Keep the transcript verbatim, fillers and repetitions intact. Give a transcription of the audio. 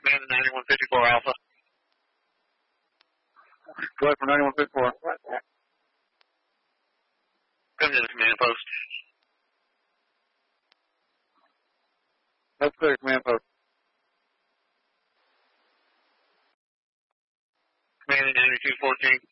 command ninety-one fifty-four Alpha. Go ahead for ninety-one fifty-four. Come to the command post. That's clear, command post. Command ninety-two fourteen.